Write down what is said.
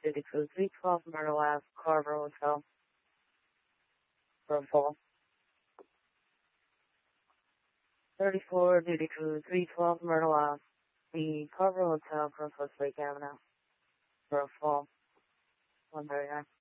duty crew 312 Myrtle Ave, Carver Hotel, for a fall. 34 duty crew 312 Myrtle Ave, the Carver Hotel, Northwest Lake Avenue, for a fall. 139.